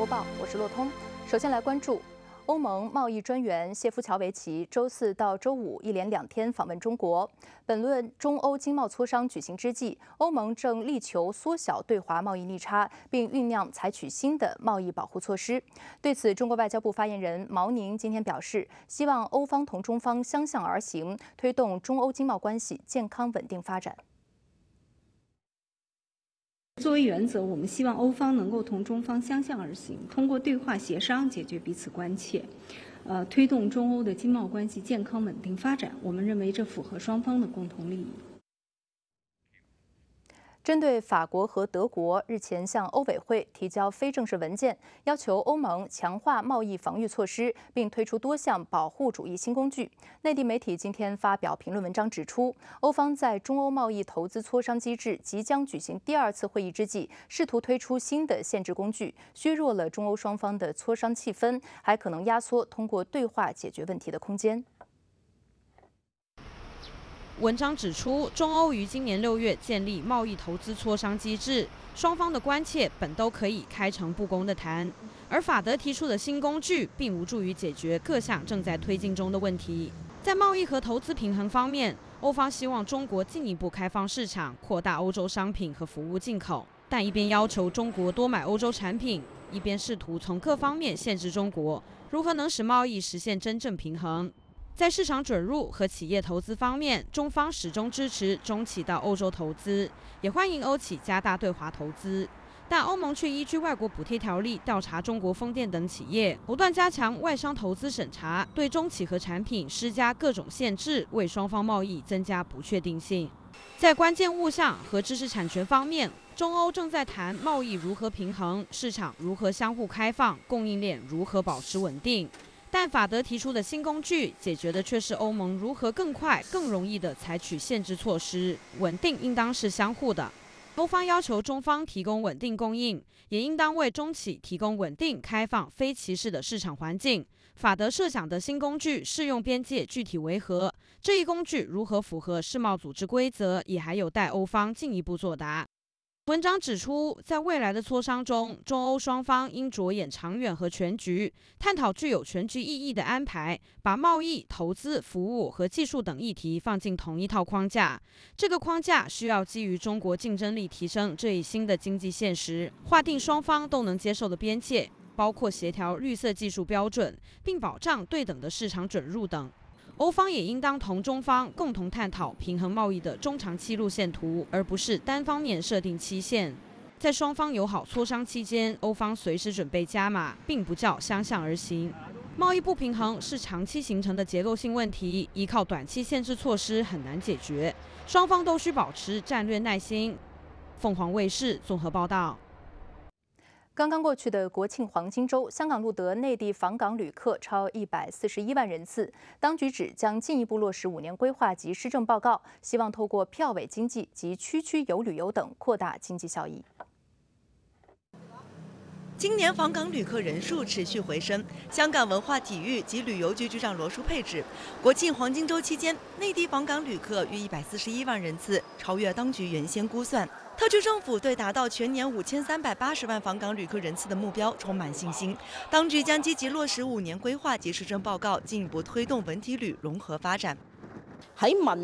播报，我是洛通。首先来关注欧盟贸易专员谢夫乔维奇周四到周五一连2天访问中国。本轮中欧经贸磋商举行之际，欧盟正力求缩小对华贸易逆差，并酝酿采取新的贸易保护措施。对此，中国外交部发言人毛宁今天表示，希望欧方同中方相向而行，推动中欧经贸关系健康稳定发展。 作为原则，我们希望欧方能够同中方相向而行，通过对话协商解决彼此关切，推动中欧的经贸关系健康稳定发展。我们认为这符合双方的共同利益。 针对法国和德国日前向欧委会提交非正式文件，要求欧盟强化贸易防御措施，并推出多项保护主义新工具。内地媒体今天发表评论文章指出，欧方在中欧贸易投资磋商机制即将举行第2次会议之际，试图推出新的限制工具，削弱了中欧双方的磋商气氛，还可能压缩通过对话解决问题的空间。 文章指出，中欧于今年6月建立贸易投资磋商机制，双方的关切本都可以开诚布公地谈。而法德提出的新工具，并无助于解决各项正在推进中的问题。在贸易和投资平衡方面，欧方希望中国进一步开放市场，扩大欧洲商品和服务进口，但一边要求中国多买欧洲产品，一边试图从各方面限制中国，如何能使贸易实现真正平衡？在市场准入和企业投资方面，中方始终支持中企到欧洲投资，也欢迎欧企加大对华投资。但欧盟却依据外国补贴条例调查中国风电等企业，不断加强外商投资审查，对中企和产品施加各种限制，为双方贸易增加不确定性。在关键物项和知识产权方面，中欧正在谈贸易如何平衡，市场如何相互开放，供应链如何保持稳定。但法德提出的新工具，解决的却是欧盟如何更快、更容易地采取限制措施。稳定应当是相互的，欧方要求中方提供稳定供应，也应当为中企提供稳定、开放、非歧视的市场环境。法德设想的新工具适用边界具体为何？这一工具如何符合世贸组织规则，也还有待欧方进一步作答。文章指出，在未来的磋商中，中欧双方应着眼长远和全局，探讨具有全局意义的安排，把贸易、投资、服务和技术等议题放进同一套框架。这个框架需要基于中国竞争力提升这一新的经济现实，划定双方都能接受的边界，包括协调绿色技术标准，并保障对等的市场准入等。欧方也应当同中方共同探讨平衡贸易的中长期路线图，而不是单方面设定期限。在双方友好磋商期间，欧方随时准备加码，并不叫相向而行。贸易不平衡是长期形成的结构性问题，依靠短期限制措施很难解决，双方都需保持战略耐心。凤凰卫视综合报道。 刚刚过去的国庆黄金周，香港录得内地访港旅客超141万人次。当局指将进一步落实5年规划及施政报告，希望透过票委经济及区区游旅游等扩大经济效益。 今年访港旅客人数持续回升。香港文化体育及旅游局局长罗淑佩指，国庆黄金周期间，内地访港旅客约141万人次，超越当局原先估算。特区政府对达到全年5380万访港旅客人次的目标充满信心，当局将积极落实5年规划及施政报告，进一步推动文体旅融合发展。